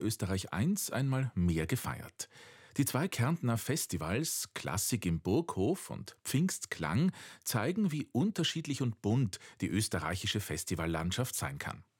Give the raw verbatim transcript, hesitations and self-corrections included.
Österreich eins einmal mehr gefeiert. Die zwei Kärntner Festivals Klassik im Burghof und Pfingstklang zeigen, wie unterschiedlich und bunt die österreichische Festivallandschaft sein kann.